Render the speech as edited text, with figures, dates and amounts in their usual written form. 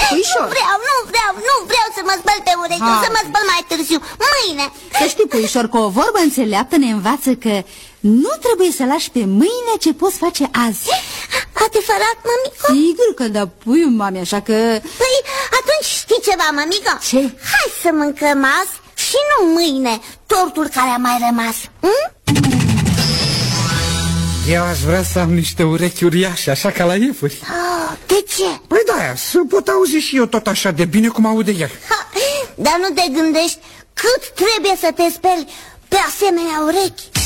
Puișor. Nu vreau să mă spăl pe urechi. O să mă spăl mai târziu, mâine. Să știi, Puișor, că o vorbă înțeleaptă ne învață că nu trebuie să lași pe mâine ce poți face azi. Adevărat, mămico? Sigur că da, puiul mami, așa că... Păi, atunci știi ceva, mămico? Ce? Hai să mâncăm azi și nu mâine tortul care a mai rămas. Eu aș vrea să am niște urechi uriașe, așa ca la iepuri. De ce? Păi da, să pot auzi și eu tot așa de bine cum aude el. Dar nu te gândești cât trebuie să te speli pe asemenea urechi?